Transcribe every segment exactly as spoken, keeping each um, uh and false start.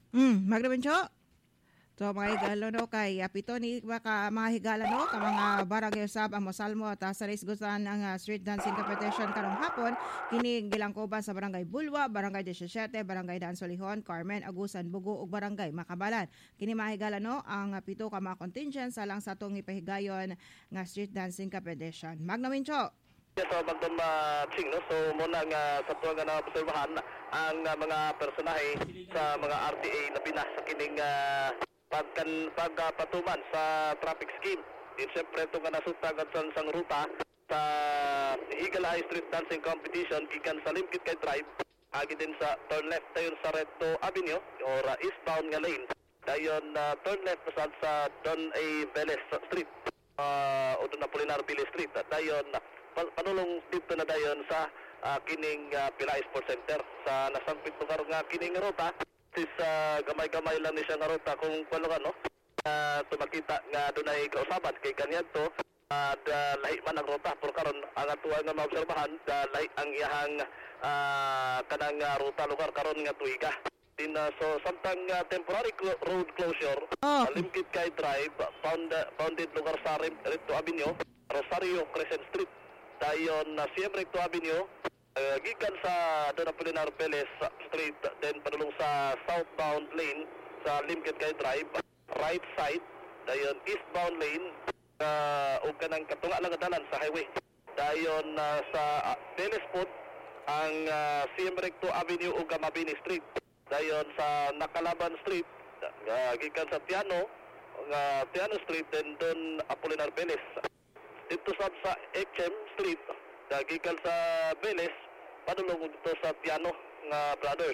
Mm, magnabencho. So mga higalo no kay apito ni baka mga higala no ka mga barangay usab ang mosalmo at sa gusan ang uh, street dancing competition karong hapon kini gilangkoban sa barangay Bulwa, barangay seventeen, barangay Daan Solihon, Carmen, Agusan, Bugo ug barangay Makabalan. Kini mga higala no ang uh, pito ka mga contingent sa lang sa atong ipahigayon nga street dancing competition. Magnamincho. So magdon ma-ching no so muna nga sa tuwa nga naobserbahan ang uh, mga personahe sa mga R T A na pinas sa kining uh, pagkan pagpatuman sa traffic scheme. Din syempre ito nga nasutagan sa sang ruta sa Eagle Eye Street Dancing Competition gikan sa Limkit kay Drive agi din sa turn left dayon sa Recto Avenue or uh, eastbound nga lane dayon uh, turn left sa sa Don A. Velez Street uh, o Don Apolinar Billy Street dayon uh, panulong dito na dayon sa uh, kining uh, Pilay Sports Center sa nasampit lugar nga kining ruta sis uh, gamay-gamay lang ni siya nga ruta kung paano no uh, tumakita nga dunay kausaban kay kanyan to at uh, lahi man ang ruta pero karon ang atuwa nga maobserbahan uh, lahi ang iyahang uh, kanang uh, ruta lugar karon nga tuiga din uh, so samtang uh, temporary clo- road closure Oh. uh, Limkit kay Drive found, uh, founded lugar sa Recto Avenue Rosario Crescent Street dayon na uh, Siem Recto Avenue uh, gikan sa Don Apolinar Velez Street then padulong sa southbound lane sa Limkit kay Drive right side dayon eastbound lane uh, o kanang katunga lang dalan sa highway dayon uh, sa uh, Velez Pod ang uh, Siem Recto Avenue ug Mabini Street dayon sa Nakalaban Street uh, gikan sa Tiano nga uh, Tiano Street then Don Apolinar Velez dito sa sa H M Street dagikan sa Velez padulong dito sa Tiano nga Brothers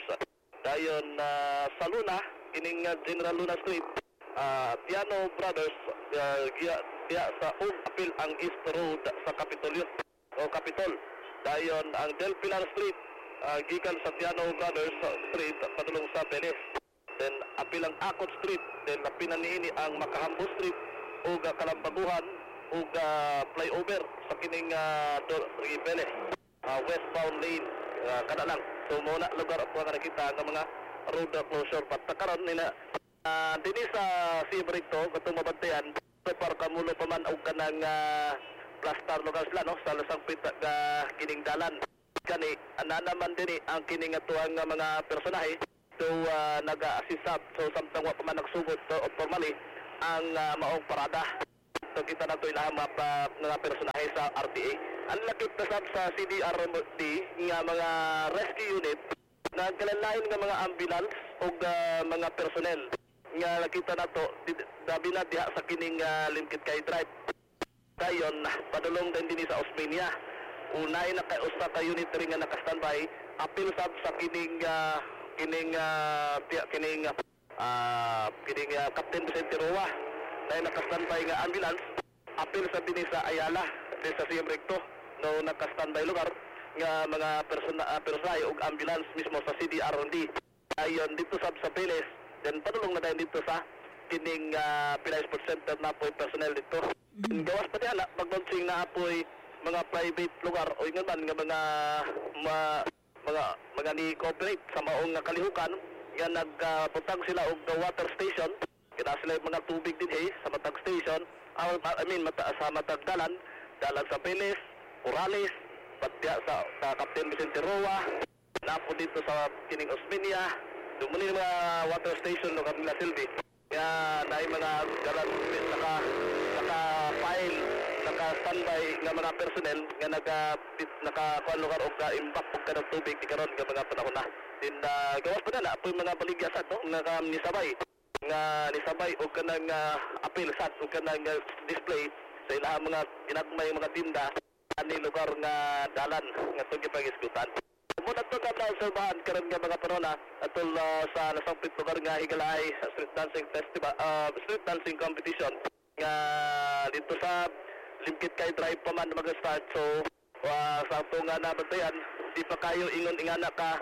dayon uh, sa Luna kining uh, General Luna Street uh, Tiano Brothers uh, giya, giya sa ug apil ang East Road sa Kapitolyo o Capitol dayon ang Del Pilar Street uh, gikan sa Tiano Brothers Street padulong sa Velez then apil ang Akot Street then lapinan niini ang Makahambo Street ug uh, Kalambaguhan ug uh, flyover sa kining uh, Velez uh, westbound lane uh, kada lang so muna lugar ako nga nakita nga mga road closure pat karon nila uh, dinhi sa Siem Recto katong mabantayan so para kamulo pa man og kanang uh, plastar lugar sila no sa lasang pita nga kining dalan kani ana naman dinhi ang kining atuang nga mga personahe so uh, naga-assist so samtang wa pa man nagsugod so formally ang uh, maong parada so kita na ito ilang mga, uh, mga personahe sa R T A. Ang lakip na sab sa C D R D nga mga rescue unit na kalalain nga mga ambulance o uh, mga personnel nga nakita na ito dabi na diha sa kining uh, Limkit kay Drive. Dayon, padulong din din sa Osmeña. Unay na kay usa ka unit ring nga naka-standby apil sab sa kining uh, kining uh, kining uh, kining uh, Captain Vicente Roa dahil naka-standby nga ambulance apil sa din sa Ayala din sa Siem Recto no naka-standby lugar nga mga persona uh, personahe ug ambulance mismo sa C D R D ayon dito sa sa Velez then padulong na dahil dito sa kining uh, Pilay Sports Center na po personnel dito mm-hmm. gawas pa dihala magbonsing na apoy mga private lugar o nga man nga mga ma, mga mga ni cooperate sa maong nga kalihukan nga nagputang uh, sila og the water station kita sila mga tubig din eh, sa matag station, I mean mata, sa matag dalan, dalan sa Velez, Corrales, patya sa, sa Captain Vicente Roa, napo dito sa kining Osmeña, dumuni mga water station no Camila Silvi. Kaya naay mga dalan naka naka file, naka standby nga mga personnel nga naga naka kuan lugar og impact og kanang tubig di karon nga mga panahon na. Din uh, gawas pa na apoy mga baligyasan no nga nisabay nga nisabay o kanang uh, apil sat o kanang uh, display sa ilang mga ginagmay mga tinda ani lugar nga dalan nga tugi pagisgutan. Muna to ka na obserbahan karon nga mga panona atol uh, sa nasampit lugar nga Higalay street dancing festival uh, street dancing competition nga dito sa Limkit kay Drive pa man mag-start so uh, sa ato nga nabantayan di pa kayo ingon ingana ka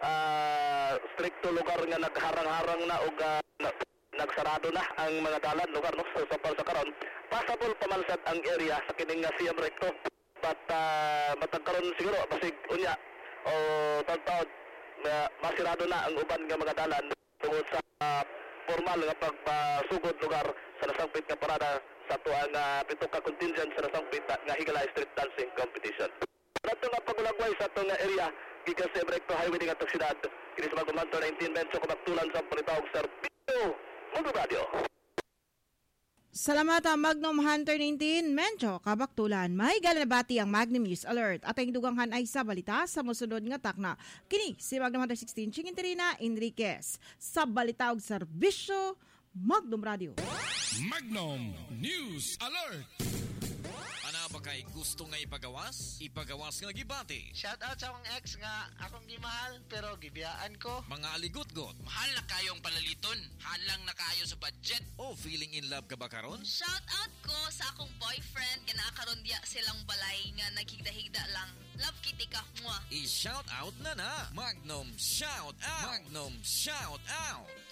uh, stricto lugar nga nagharang-harang na og uh, nagsarado na ang mga dalan lugar no so, so para sa karon passable pa man sad ang area sa kining uh, Siem Recto but uh, matagkaron siguro basig unya o tawd-tawd na masirado na ang uban nga mga dalan tungod sa uh, formal nga pagpasugod lugar sa nasangpit nga parada sa tuang uh, pito ka contingent sa nasangpit nga Higala Street Dancing Competition. Nato nga pagulagway sa itong area, gikan sa Ebrecto Highway ng atong siyudad, kini sa Magumantol nineteen Benso, kumaktulan sa panitawag serbisyo, Mundo Radio. Salamat ang Magnum Hunter nineteen, Mencho, Kabaktulan. May galanabati ang Magnum News Alert. At ang duganghan ay sa balita sa musunod nga takna. Kini si Magnum Hunter sixteen, Chinginterina Enriquez. Sa balita og serbisyo, Magnum Radio. Magnum News Alert! Ana ba kay gusto nga ipagawas? Ipagawas nga gibati. Shout out sa akong ex nga akong gimahal pero gibiyaan ko. Mga aligot-got. Mahal na kayong palaliton. Halang na kayo sa budget. O feeling in love ka ba karon? Shout out ko sa akong boyfriend nga nakakaroon diya silang balay nga naghigda-higda lang. Love kitty ka, mua. I-shout out na na. Magnum Shout Out. Magnum Shout Out.